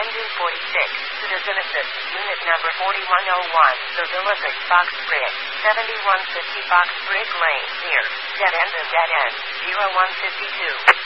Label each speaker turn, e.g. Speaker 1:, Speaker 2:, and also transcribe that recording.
Speaker 1: Engine 46, to the Genesis, unit number 4101, the Philippines Fox Bridge, 7150 Fox Bridge Lane, near, dead end and dead end, 0152.